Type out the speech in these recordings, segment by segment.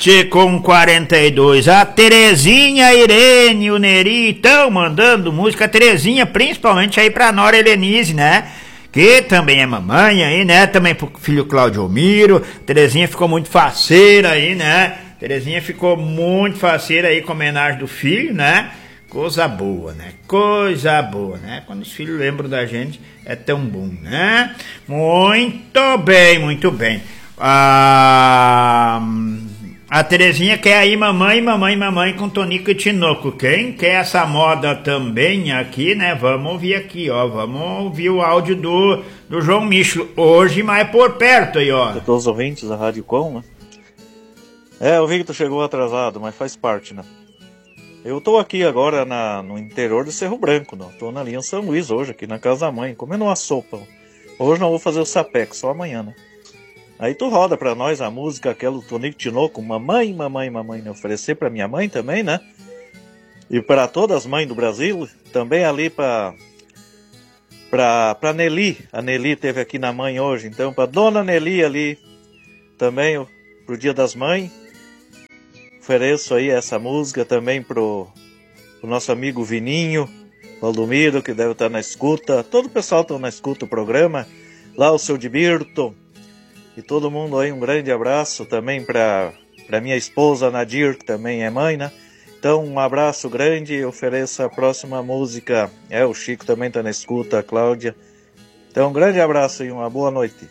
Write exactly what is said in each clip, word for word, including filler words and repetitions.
Com quarenta e dois, a Terezinha, a Irene e o Neri estão mandando música. A Terezinha, principalmente aí pra Nora Helenise, né? Que também é mamãe aí, né? Também pro filho Cláudio Almiro. Terezinha ficou muito faceira aí, né? Terezinha ficou muito faceira aí com a homenagem do filho, né? Coisa boa, né? Coisa boa, né? Quando os filhos lembram da gente, é tão bom, né? Muito bem, muito bem. Ah... A Terezinha quer aí mamãe, mamãe, mamãe com Tonico e Tinoco. Quem quer essa moda também aqui, né? Vamos ouvir aqui, ó. Vamos ouvir o áudio do, do João Michel. Hoje, mais por perto aí, ó. Eu tô os ouvintes da Rádio Com, né? É, o Victor chegou atrasado, mas faz parte, né? Eu tô aqui agora na, no interior de Cerro Branco, não. Tô na linha São Luís hoje, aqui na casa da mãe, comendo uma sopa. Hoje não vou fazer o sapeco, só amanhã, né? Aí tu roda pra nós a música, aquela do Tonico Tinoco, mamãe, mamãe, mamãe, né? Oferecer pra minha mãe também, né? E pra todas as mães do Brasil, também ali pra, pra, pra Nelly, a Nelly teve aqui na mãe hoje, então pra Dona Nelly ali, também pro Dia das Mães, ofereço aí essa música também pro, pro nosso amigo Vininho, Valdomiro, que deve estar na escuta, todo o pessoal tá na escuta do programa, lá o seu Dibirto, e todo mundo aí, um grande abraço também para para minha esposa Nadir, que também é mãe, né? Então, um abraço grande e ofereço a próxima música. É, o Chico também está na escuta, a Cláudia. Então, um grande abraço e uma boa noite.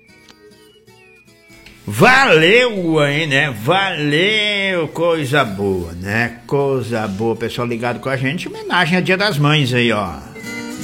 Valeu aí, né? Valeu, coisa boa, né? Coisa boa, pessoal ligado com a gente. Homenagem ao Dia das Mães aí, ó.